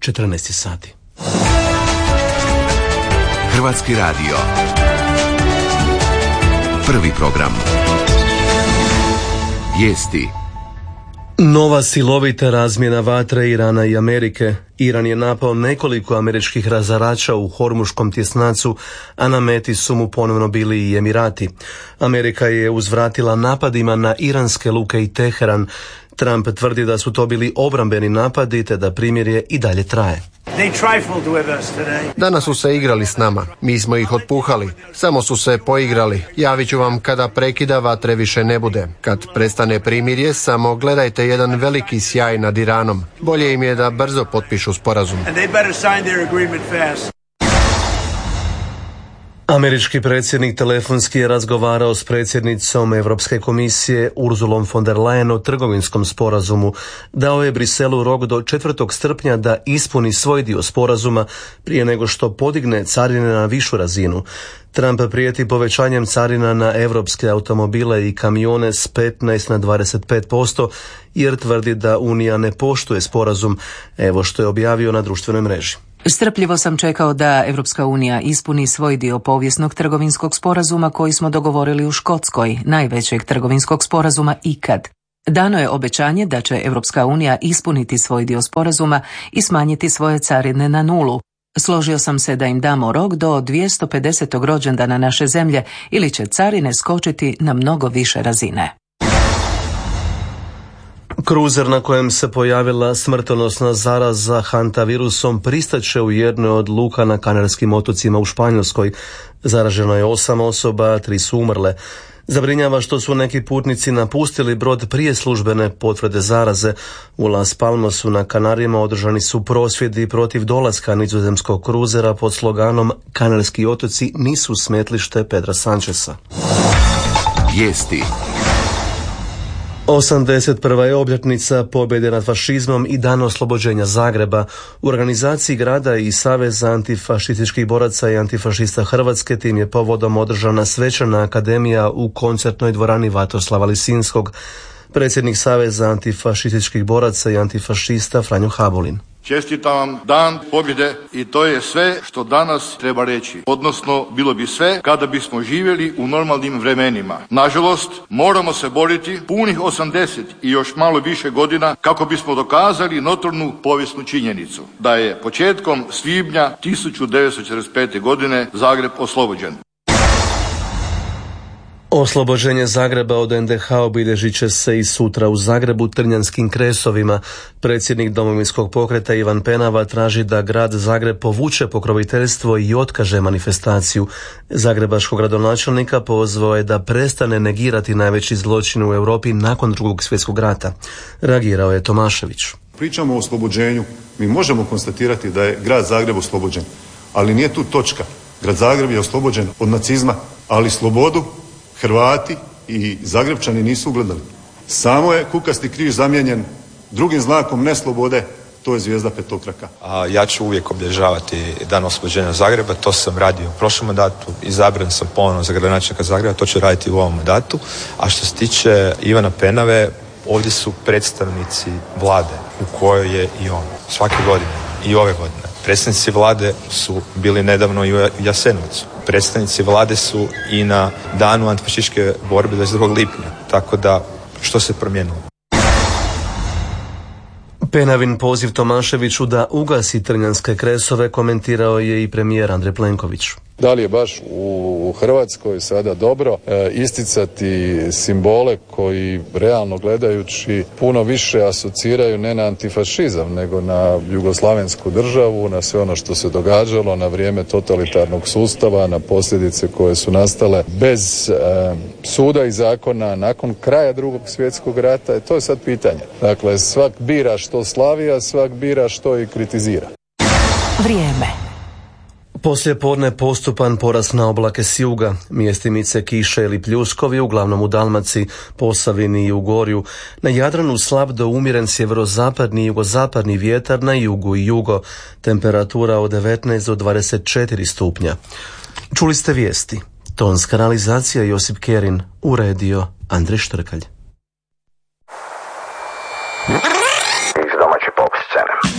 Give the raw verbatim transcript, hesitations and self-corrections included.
četrnaest sati. Hrvatski radio. Prvi program. Vijesti. Nova silovita razmjena vatre Irana i Amerike. Iran je napao nekoliko američkih razarača u Hormuškom tjesnacu, a na meti su mu ponovno bili i Emirati. Amerika je uzvratila napadima na iranske luke i Teheran. Trump tvrdi da su to bili obrambeni napadi te da primirje i dalje traje. Danas su se igrali s nama. Mi smo ih otpuhali. Samo su se poigrali. Javit ću vam kada prekida vatre više ne bude. Kad prestane primirje, samo gledajte jedan veliki sjaj nad Iranom. Bolje im je da brzo potpišu sporazum. Američki predsjednik telefonski je razgovarao s predsjednicom Europske komisije Ursulom von der Leyen o trgovinskom sporazumu. Dao je Briselu rok do četvrtog srpnja da ispuni svoj dio sporazuma prije nego što podigne carine na višu razinu. Trump prijeti povećanjem carina na europske automobile i kamione s petnaest na dvadeset pet posto jer tvrdi da Unija ne poštuje sporazum, evo što je objavio na društvenoj mreži. Strpljivo sam čekao da Europska unija ispuni svoj dio povijesnog trgovinskog sporazuma koji smo dogovorili u Škotskoj, najvećeg trgovinskog sporazuma ikad. Dano je obećanje da će Europska unija ispuniti svoj dio sporazuma i smanjiti svoje carine na nulu. Složio sam se da im damo rok do dvjesto pedesetog rođendana naše zemlje ili će carine skočiti na mnogo više razine. Kruzer na kojem se pojavila smrtonosna zaraza hantavirusom pristaće u jednoj od luka na Kanarskim otocima u Španjolskoj. Zaraženo je osam osoba, tri su umrle. Zabrinjava što su neki putnici napustili brod prije službene potvrde zaraze. U Las Palmasu na Kanarima održani su prosvjedi protiv dolaska nizozemskog kruzera pod sloganom Kanarski otoci nisu smetlište Pedra Sancheza. Vijesti. osamdeset prva je obljetnica pobjede nad fašizmom i dan oslobođenja Zagreba. U organizaciji grada i Saveza antifašističkih boraca i antifašista Hrvatske tim je povodom održana svečana akademija u koncertnoj dvorani Vatroslava Lisinskog. Predsjednik Saveza antifašističkih boraca i antifašista Franjo Habulin. Čestitam vam dan pobjede i to je sve što danas treba reći. Odnosno, bilo bi sve kada bismo živjeli u normalnim vremenima. Nažalost, moramo se boriti punih osamdeset i još malo više godina kako bismo dokazali notornu povijesnu činjenicu da je početkom svibnja tisuću devetsto četrdeset pete. godine Zagreb oslobođen. Oslobođenje Zagreba od en de ha obilježit će se i sutra u Zagrebu Trnjanskim kresovima. Predsjednik Domovinskog pokreta Ivan Penava traži da grad Zagreb povuče pokroviteljstvo i otkaže manifestaciju. Zagrebačkog gradonačelnika pozvao je da prestane negirati najveći zločin u Europi nakon drugog svjetskog rata. Reagirao je Tomašević. Pričamo o oslobođenju. Mi možemo konstatirati da je grad Zagreb oslobođen, ali nije tu točka. Grad Zagreb je oslobođen od nacizma, ali slobodu Hrvati i Zagrebčani nisu ugledali. Samo je kukasti križ zamijenjen drugim znakom neslobode, to je zvijezda petokraka. A ja ću uvijek obilježavati dan oslobođenja Zagreba, to sam radio u prošlom mandatu, izabran sam ponovno za gradonačelnika Zagreba, to ću raditi u ovom mandatu. A što se tiče Ivana Penave, ovdje su predstavnici vlade u kojoj je i on svake godine i ove godine. Predstavnici vlade su bili nedavno i u Jasenovcu. Predstavnici vlade su i na danu antifašističke borbe dvadeset drugog lipnja. Tako da, što se promijenilo? Penavin poziv Tomaševiću da ugasi Trnjanske kresove komentirao je i premijer Andrej Plenković. Da li je baš u Hrvatskoj sada dobro e, isticati simbole koji realno gledajući puno više asociraju ne na antifašizam nego na jugoslavensku državu, na sve ono što se događalo na vrijeme totalitarnog sustava, na posljedice koje su nastale bez e, suda i zakona nakon kraja drugog svjetskog rata. E, to je sad pitanje. Dakle, svak bira što slavi, a svak bira što i kritizira. Vrijeme. Poslije podne postupan porast na oblake s juga, mjestimice kiše ili pljuskovi, uglavnom u Dalmaciji, Posavini i Ugorju. Na Jadranu slab do umjeren sjeverozapadni i jugozapadni vjetar, na jugu i jugo. Temperatura od devetnaest do dvadeset četiri stupnja. Čuli ste vijesti. Tonska realizacija Josip Kerin, uredio Andrej Štrkalj.